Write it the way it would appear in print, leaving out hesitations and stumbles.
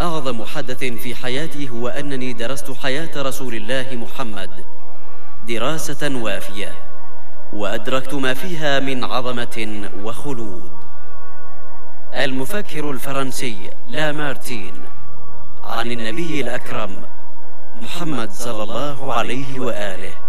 أعظم حدث في حياتي هو أنني درست حياة رسول الله محمد دراسة وافية، وأدركت ما فيها من عظمة وخلود. المفكر الفرنسي لامارتين عن النبي الأكرم محمد صلى الله عليه وآله: